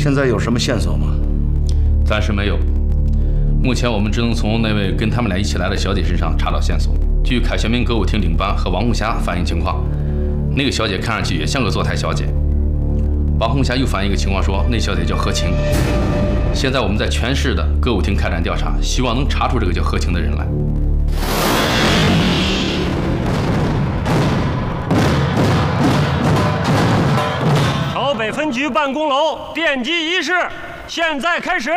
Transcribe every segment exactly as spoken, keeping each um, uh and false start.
现在有什么线索吗？ 暂时没有。目前我们只能从那位跟他们俩一起来的小姐身上查到线索。据凯旋门歌舞厅领班和王红霞反映情况，那个小姐看上去也像个坐台小姐。王红霞又反映一个情况说，那小姐叫何晴。现在我们在全市的歌舞厅开展调查，希望能查出这个叫何晴的人来。 桥北分局办公楼奠基仪式现在开始。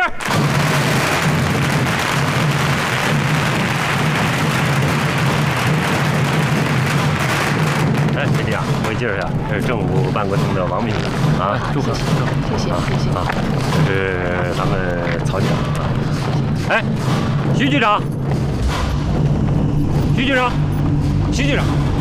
哎，弟弟啊，我给你介绍一下，这是政府办公厅的王秘书长啊，祝贺， 谢谢谢谢啊，这是咱们曹局长啊。哎，徐局长，徐局长，徐局长，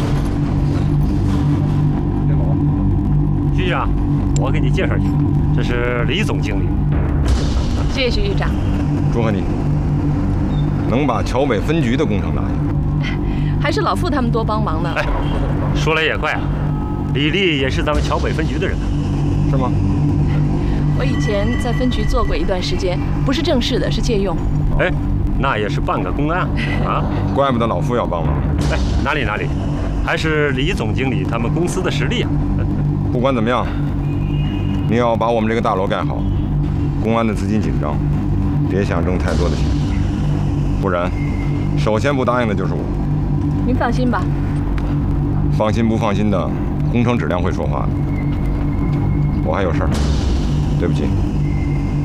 徐局长，我给你介绍一下，这是李总经理。 谢谢徐局长。 祝贺你能把桥北分局的工程拿下。 还是老傅他们多帮忙呢。 哎，说来也怪啊，李丽也是咱们桥北分局的人， 是吗？ 我以前在分局做过一段时间，不是正式的，是借用。 哎，那也是办个公案啊。 怪不得老傅要帮忙。 哎，哪里哪里，还是李总经理他们公司的实力啊。 不管怎么样，你要把我们这个大楼盖好。公安的资金紧张，别想挣太多的钱，不然首先不答应的就是我。 您放心吧。 放心不放心的，工程质量会说话的。我还有事儿，对不起。